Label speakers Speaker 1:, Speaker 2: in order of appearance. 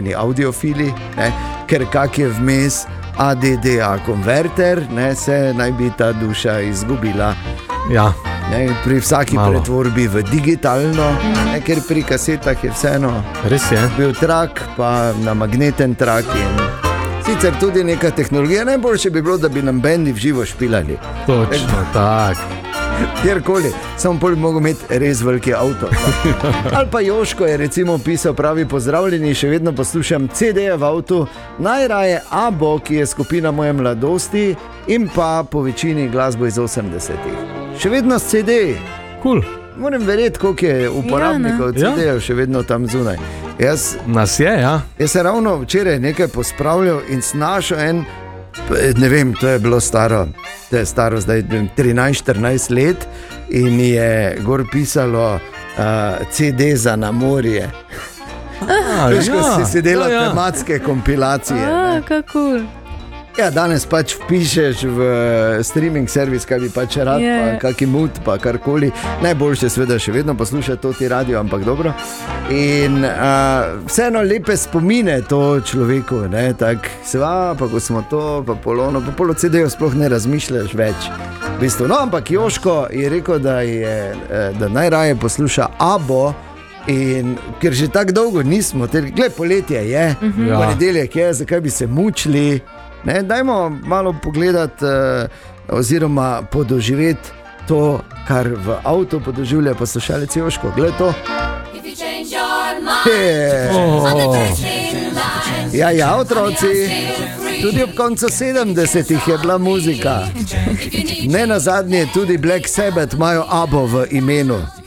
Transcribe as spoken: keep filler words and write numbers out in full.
Speaker 1: navdušeni audiofili, ne, ker kak je vmes A D D A konverter, ne, se naj bi ta duša izgubila.
Speaker 2: Ja.
Speaker 1: Ne, pri vsaki Malo. pretvorbi v digitalno, ne, ker pri kasetah je vseeno
Speaker 2: Res je.
Speaker 1: bil trak, pa na magneten trak in sicer tudi neka tehnologija. Najboljše bi bilo, da bi nam bendi v živo špilali.
Speaker 2: Točno, tak.
Speaker 1: Kjerkoli, samo pol bi mogel imeti res veliki avto. Ali pa Joško je recimo pisal, pravi: pozdravljeni, še vedno poslušam C D-je v avtu, najraje Abo, ki je skupina moje mladosti, in pa po večini glasbo iz osemdesetih. Še vedno s C D-ji.
Speaker 2: Cool.
Speaker 1: Moram verjeti, koliko je uporabnikov
Speaker 2: Ja,
Speaker 1: C D-jev še vedno tam zunaj. Jaz,
Speaker 2: Nas je, ja.
Speaker 1: jaz se ravno včeraj nekaj pospravljal in snašel en, ne vem, to je bilo staro, to je staro zdaj trinajst štirinajst let in je gor pisalo uh, C D za na morje.
Speaker 2: A,
Speaker 1: Veš, ko
Speaker 2: ja.
Speaker 1: si si delal
Speaker 2: ja, ja.
Speaker 1: tematske kompilacije.
Speaker 3: A,
Speaker 1: ne.
Speaker 3: kako?
Speaker 1: Ja, danes pač vpišeš v streaming servis, kaj bi pač rad,
Speaker 3: Je.
Speaker 1: pa kaki mut, pa karkoli. Najboljše seveda še vedno poslušati to ti radio, ampak dobro. In uh, vseeno lepe spomine to človeku, ne, tak sva, pa ko smo to, pa polono, pa polo C D-jo sploh ne razmišljaš več. V bistvu. No, ampak Joško je rekel, da, je, da najraje posluša Abo. In ker že tako dolgo nismo, gled, poletje je,
Speaker 2: Ja.
Speaker 1: ponedeljek je, zakaj bi se mučili. Ne, dajmo malo pogledati uh, oziroma podoživeti to, kar v avtu podoživlja poslušalec Joško. Gled to. He.
Speaker 2: Oh.
Speaker 1: Ja, ja, otroci, tudi ob koncu sedemdesetih je bila muzika. Ne nazadnje tudi Black Sabbath imajo Abo v imenu.